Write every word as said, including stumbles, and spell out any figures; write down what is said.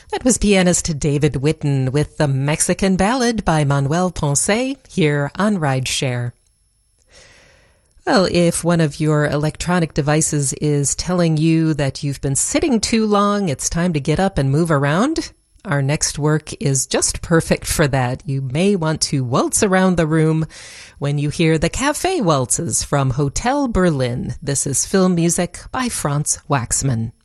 That was pianist David Witten with the Mexican Ballad by Manuel Ponce here on Rideshare. Well, if one of your electronic devices is telling you that you've been sitting too long, it's time to get up and move around, our next work is just perfect for that. You may want to waltz around the room when you hear the Cafe Waltzes from Hotel Berlin. This is film music by Franz Waxman.